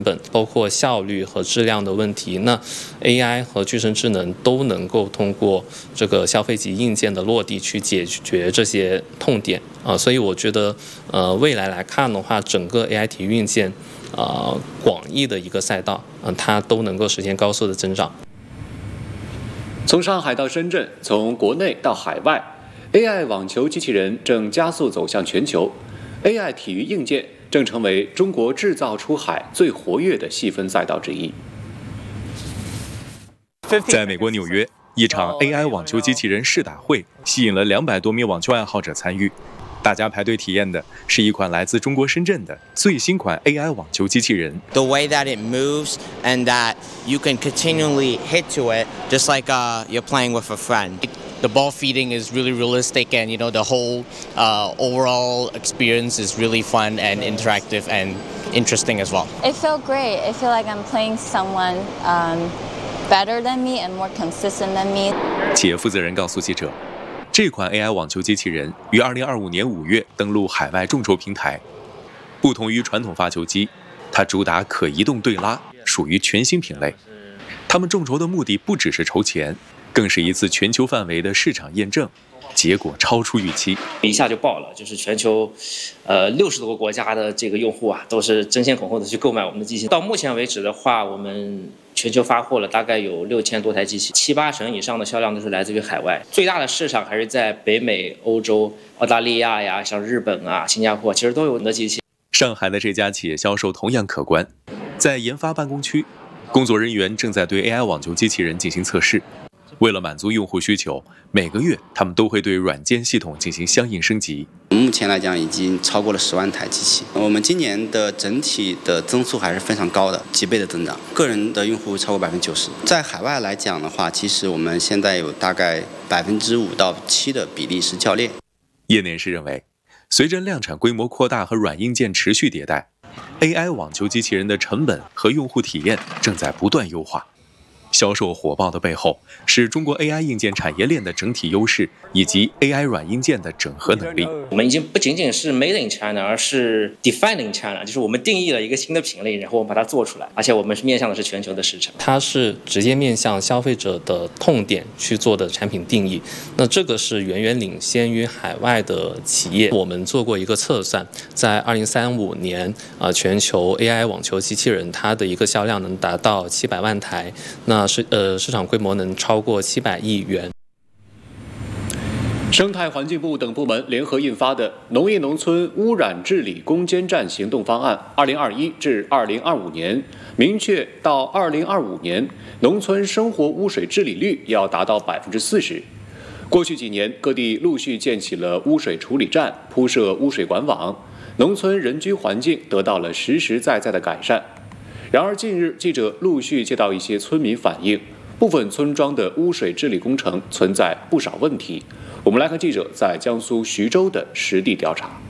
本，包括效率和质量的问题，那 AI 和具身智能都能够通过这个消费级硬件的落地去解决这些痛点所以我觉得未来来看的话，整个 AI 体育硬件广义的一个赛道它都能够实现高速的增长。 从上海到深圳，从国内到海外， AI 网球机器人正加速走向全球， AI 体育硬件正成为中国制造出海最活跃的细分赛道之一。 在美国纽约，一场 AI 网球机器人试打会吸引了200多名网球爱好者参与。大家排队体验的是一款来自中国深圳的最新款 AI 网球机器人。 The way that it moves and that you can continually hit to it, just like you're playing with a friend. The ball feeding is really realistic, and the whole overall experience is really fun and interactive and interesting as well. It felt great. I feel like I'm playing someone better than me and more consistent than me. 企业负责人告诉记者，这款 AI 网球机器人于2025年5月登陆海外众筹平台。不同于传统发球机，它主打可移动对拉，属于全新品类。他们众筹的目的不只是筹钱，更是一次全球范围的市场验证，结果超出预期， 一下就爆了，就是全球60多个国家的这个用户都是争先恐后的去购买我们的机器。到目前为止的话，我们全球发货了大概有6000多台机器，7、8成以上的销量都是来自于海外，最大的市场还是在北美、欧洲、澳大利亚呀，像日本新加坡，其实都有我们的机器。 上海的这家企业销售同样可观，在研发办公区，工作人员正在对 AI 网球机器人进行测试。为了满足用户需求，每个月他们都会对软件系统进行相应升级。 目前来讲，已经超过了10万台机器。我们今年的整体的增速还是非常高的，几倍的增长。个人的用户超过90%。在海外来讲的话，其实我们现在有大概5%到7%的比例是教练。 业内人士认为，随着量产规模扩大和软硬件持续迭代， AI 网球机器人的成本和用户体验正在不断优化。销售火爆的背后，是中国 AI 硬件产业链的整体优势，以及 AI 软硬件的整合能力。 我们已经不仅仅是 Made in China， 而是 Defined in China， 就是我们定义了一个新的品类，然后我们把它做出来，而且我们是面向的是全球的市场。 它是直接面向消费者的痛点去做的产品定义，那这个是远远领先于海外的企业。我们做过一个测算，在2035年全球 AI 网球机器人它的一个销量能达到700万台，那市场规模能超过700亿元。 生态环境部等部门联合印发的《农业农村污染治理攻坚战行动方案 （2021 至2025年）》明确，到2025年，农村生活污水治理率要达到40%。过去几年，各地陆续建起了污水处理站，铺设污水管网，农村人居环境得到了实实在在的改善。然而，近日记者陆续接到一些村民反映，部分村庄的污水治理工程存在不少问题。我们来看记者在江苏徐州的实地调查。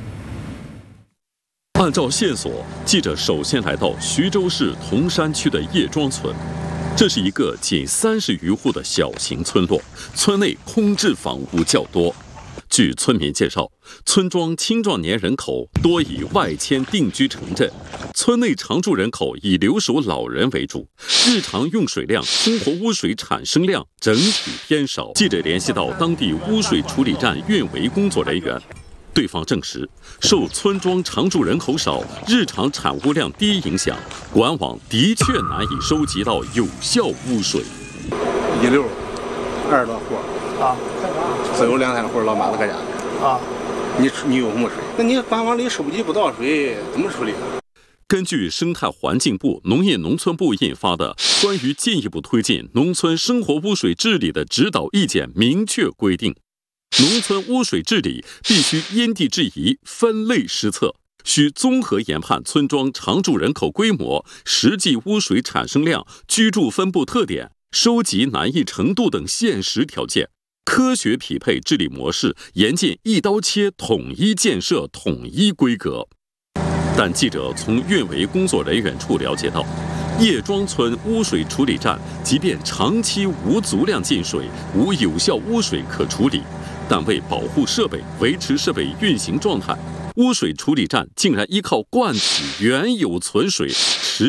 按照线索，记者首先来到徐州市铜山区的叶庄村。这是一个仅30余户的小型村落，村内空置房屋较多。据村民介绍，村庄青壮年人口多以外迁定居城镇，村内常住人口以留守老人为主，日常用水量、生活污水产生量整体偏少。记者联系到当地污水处理站运维工作人员，对方证实，受村庄常住人口少、日常产污量低影响，管网的确难以收集到有效污水。 16，20多户只有2、3户老妈子搁家你有什么水？那你管网里收集不到水，怎么处理？ 根据生态环境部、农业农村部印发的《关于进一步推进农村生活污水治理的指导意见》明确规定，农村污水治理必须因地制宜、分类施策，需综合研判村庄常住人口规模、实际污水产生量、居住分布特点、收集难易程度等现实条件，科学匹配治理模式，严禁一刀切统一建设、统一规格。但记者从运维工作人员处了解到，叶庄村污水处理站即便长期无足量进水、无有效污水可处理，但为保护设备、维持设备运行状态， 污水处理站竟然依靠灌取原有存水